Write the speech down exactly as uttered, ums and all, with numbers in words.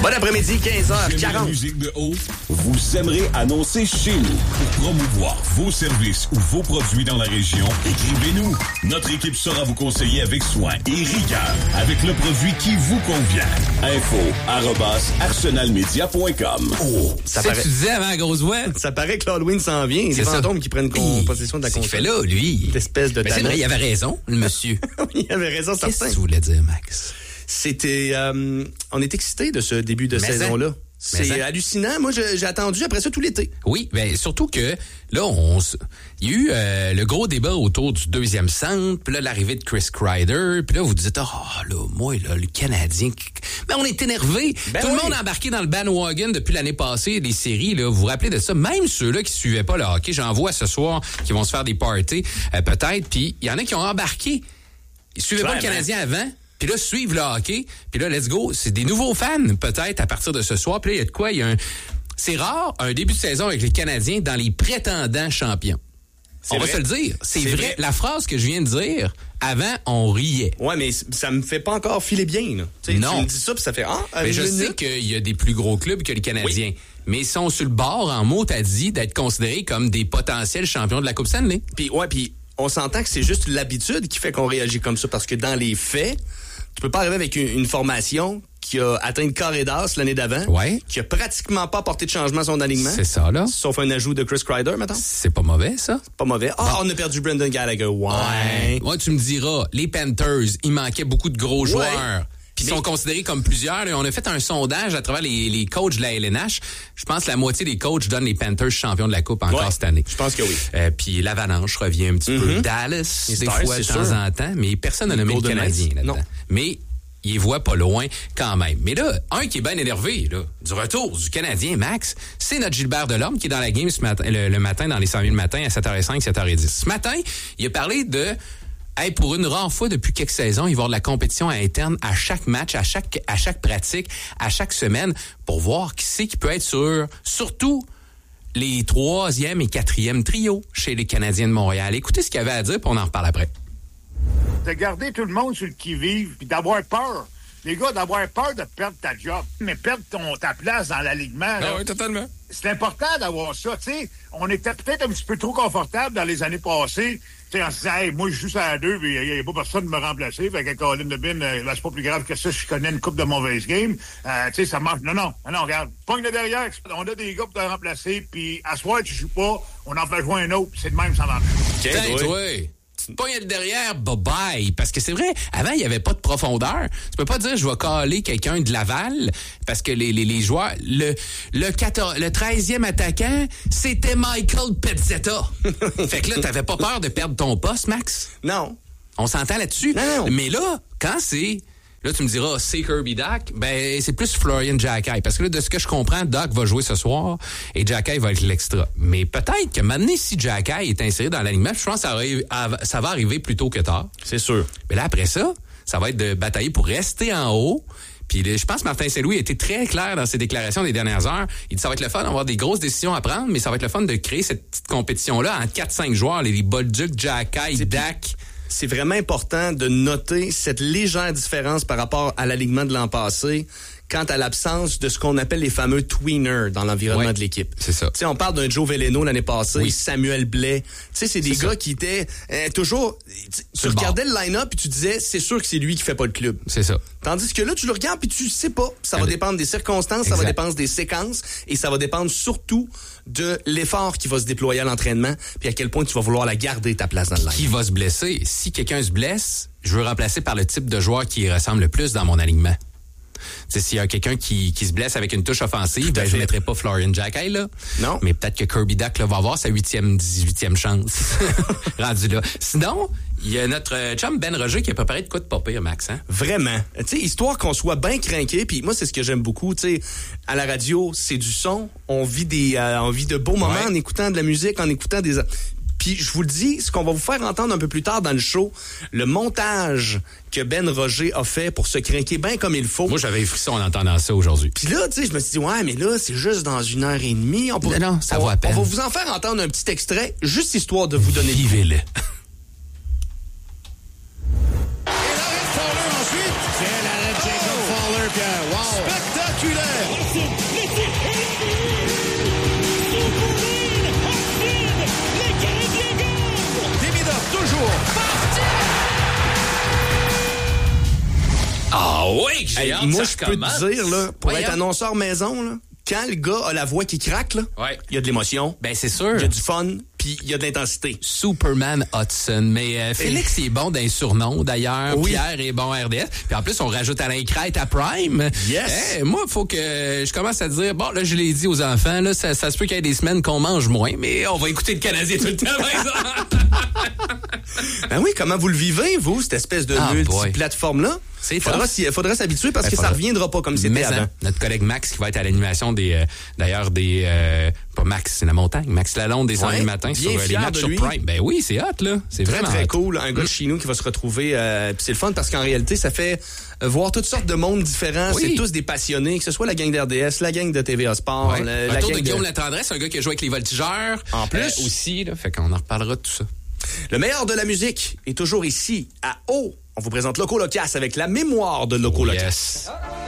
Bon après-midi, quinze heures quarante. La musique de haut, vous aimerez annoncer chez nous. Pour promouvoir vos services ou vos produits dans la région, écrivez-nous. Notre équipe saura vous conseiller avec soin et rigueur, avec le produit qui vous convient. Info arobase arsenalmedia point com. Oh, ça paraît... que tu disais avant la grosse voix. Ça paraît que l'Halloween s'en vient. C'est des fantômes qui prennent con... possession de la console. C'est qu'il fait là, lui. L'espèce de Mais c'est vrai, il avait raison, le monsieur. Il avait raison, certain. Qu'est-ce que tu voulais dire, Max? C'était... Euh, on est excités de ce début de Mais saison-là. ça. C'est ça. hallucinant. Moi, je, j'ai attendu après ça tout l'été. Oui, ben surtout que là, on, il y a eu euh, le gros débat autour du deuxième centre, puis là, l'arrivée de Chris Kreider, puis là, vous dites, ah, oh, là, moi, là, le Canadien... Ben, on est énervé. Ben tout oui. le monde a embarqué dans le bandwagon depuis l'année passée, les séries, là, vous vous rappelez de ça? Même ceux-là qui suivaient pas le hockey, j'en vois ce soir, qui vont se faire des parties, euh, peut-être, puis il y en a qui ont embarqué. Ils suivaient pas le Canadien avant. Puis là, suivre le hockey. Puis là, let's go. C'est des nouveaux fans, peut-être, à partir de ce soir. Puis là, il y a de quoi? Il y a un... C'est rare, un début de saison avec les Canadiens dans les prétendants champions. C'est on vrai. va se le dire. C'est, C'est vrai. vrai. La phrase que je viens de dire, avant, on riait. Ouais, mais ça me fait pas encore filer bien, là. T'sais, Non. Tu me dis ça, puis ça fait... Ah, Mais je une sais minute. qu'il y a des plus gros clubs que les Canadiens. Oui. Mais ils sont sur le bord, en mots, t'as dit, d'être considérés comme des potentiels champions de la Coupe Stanley. Puis, ouais, puis on s'entend que c'est juste l'habitude qui fait qu'on réagit comme ça, parce que dans les faits, tu peux pas arriver avec une, une formation qui a atteint le carré d'as l'année d'avant, ouais. qui a pratiquement pas apporté de changement à son alignement. C'est ça, là. Sauf un ajout de Chris Kreider, maintenant. C'est pas mauvais, ça. Pas mauvais. Ah, bon. On a perdu Brendan Gallagher. Ouais. Ouais. Moi, tu me diras, les Panthers, il manquait beaucoup de gros joueurs. Ouais. Puis ils Mais... sont considérés comme plusieurs. Là. On a fait un sondage à travers les, les coachs de la L N H. Je pense que la moitié des coachs donnent les Panthers champions de la Coupe encore ouais. cette année. Je pense que oui. Euh, puis l'Avalanche revient un petit mm-hmm. peu. Dallas, les des Stars, fois, de temps sûr. en temps. Mais personne n'a nommé le Canadien là-dedans. Non. Mais il les voit pas loin quand même. Mais là, un qui est bien énervé, là, du retour du Canadien, Max, c'est notre Gilbert Delorme qui est dans la game ce matin, le, le matin, dans les cent mille matin à sept heures cinq, sept heures dix. Ce matin, il a parlé de... Hey, pour une rare fois depuis quelques saisons, il va y avoir de la compétition interne à chaque match, à chaque à chaque pratique, à chaque semaine, pour voir qui c'est qui peut être sur, surtout les troisième et quatrième trios chez les Canadiens de Montréal. Écoutez ce qu'il y avait à dire, puis on en reparle après. De garder tout le monde sur le qui-vive, puis d'avoir peur. Les gars, d'avoir peur de perdre ta job, mais perdre ton, ta place dans l'alignement. Ah oui, totalement. C'est important d'avoir ça, tu sais. On était peut-être un petit peu trop confortable dans les années passées. Tu sais, on se disait, hey, moi, je joue ça à deux, puis il n'y a pas personne de me remplacer. Fait que Colin Debin, euh, c'est pas plus grave que ça, je connais une coupe de mauvaises games. Euh, tu sais, ça marche. Non, non, non, regarde. Pogne le derrière, on a des gars pour te remplacer, puis à soir, tu joues pas, on en fait jouer un autre, puis c'est de même, ça marche. Tiens, toi. Tu te pognes le derrière, bye-bye. Parce que c'est vrai, avant, il n'y avait pas de profondeur. Tu peux pas dire, je vais caler quelqu'un de Laval, parce que les, les, les joueurs... Le, le, quatorze, le treizième attaquant, c'était Michael Pezzetta. Fait que là, t'avais pas peur de perdre ton poste, Max? Non. On s'entend là-dessus? Non, non. Mais là, quand c'est... Là, tu me diras, c'est Kirby Dach. Ben, c'est plus Florian Xhekaj. Parce que là, de ce que je comprends, Dach va jouer ce soir et Xhekaj va être l'extra. Mais peut-être que maintenant, si Xhekaj est inséré dans l'alignement, je pense que ça, arrive, ça va arriver plus tôt que tard. C'est sûr. Mais là, après ça, ça va être de batailler pour rester en haut. Puis je pense que Martin Saint-Louis a été très clair dans ses déclarations des dernières heures. Il dit ça va être le fun d'avoir des grosses décisions à prendre, mais ça va être le fun de créer cette petite compétition-là entre quatre cinq joueurs, les Bolduc, Xhekaj, Dach. C'est vraiment important de noter cette légère différence par rapport à l'alignement de l'an passé quant à l'absence de ce qu'on appelle les fameux tweeners dans l'environnement ouais, de l'équipe. C'est ça. Tu sais, on parle d'un Joe Veleno l'année passée, oui. Samuel Blais. Tu sais, c'est des c'est gars ça. qui étaient euh, toujours... Tu regardais le line-up et tu disais, c'est sûr que c'est lui qui fait pas le club. C'est ça. Tandis que là, tu le regardes puis tu sais pas. Ça va Elle... dépendre des circonstances, exact. ça va dépendre des séquences et ça va dépendre surtout de l'effort qui va se déployer à l'entraînement puis à quel point tu vas vouloir la garder, ta place dans le line. Qui va se blesser? Si quelqu'un se blesse, je veux remplacer par le type de joueur qui ressemble le plus dans mon alignement. Tu sais, s'il y a quelqu'un qui, qui se blesse avec une touche offensive, ben, je ne mettrai pas Florian Xhekaj, là. Non. Mais peut-être que Kirby Dach, là, va avoir sa huitième, dix-huitième chance. Rendu là. Sinon, il y a notre chum Ben Roger qui a préparé de quoi de pas pire, Max, hein? Vraiment. Tu sais, histoire qu'on soit bien crinqué, puis moi, c'est ce que j'aime beaucoup, tu sais, à la radio, c'est du son, on vit des, euh, on vit de beaux moments ouais. en écoutant de la musique, en écoutant des... Puis je vous le dis, ce qu'on va vous faire entendre un peu plus tard dans le show, le montage que Ben Roger a fait pour se crinquer bien comme il faut. Moi, j'avais frisson en entendant ça aujourd'hui. Puis là, tu sais, je me suis dit, ouais, mais là, c'est juste dans une heure et demie. On peut... Non, non, ça on, va à peine. On va vous en faire entendre un petit extrait, juste histoire de vous donner... Vivez-le. Ensuite, c'est l'arrêt de Jacob Fowler. Wow. spectaculaire. Demidov, toujours. Ah oui, j'ai Hey, hâte moi, que je ça peux te recommence. dire, là, pour Voyons. être annonceur maison, là, quand le gars a la voix qui craque, là, Ouais. il y a de l'émotion, Ben, c'est sûr. il y a du fun, puis il y a de l'intensité. Superman Hudson. Mais euh, Félix il est bon d'un surnom, d'ailleurs. Oui. Pierre est bon R D S. Puis en plus, on rajoute Alain Crête à Prime. Yes. Eh, moi, il faut que je commence à dire, bon, là, je l'ai dit aux enfants, là, ça, ça se peut qu'il y ait des semaines qu'on mange moins, mais on va écouter le Canadien tout le temps, par exemple. Ben oui, comment vous le vivez, vous, cette espèce de Ah, multiplateforme-là? C'est faudra, tough. s'y- faudra s'habituer parce Ben, que faudra. ça reviendra pas comme c'était Mais avant. hein, notre collègue Max qui va être à l'animation des euh, d'ailleurs des euh, pas Max, c'est la montagne, Max Lalonde des cent Ouais, mille matins bien sur euh, les fier matchs de sur lui. Prime. Ben oui, c'est hot là, c'est Très, vraiment très hot. cool. Un gars de chez nous qui va se retrouver. Euh, puis c'est le fun parce qu'en réalité, ça fait euh, voir toutes sortes de mondes différents. Oui. C'est tous des passionnés, que ce soit la gang d'R D S, la gang de T V A Sport, Ouais. le- Un la tour gang de Guillaume Latendresse, un gars qui a joué avec les Voltigeurs. En plus. euh, aussi, là, fait qu'on en reparlera de tout ça. Le meilleur de la musique est toujours ici, à Haut. On vous présente Loco Locas avec la mémoire de Loco Locas. Yes.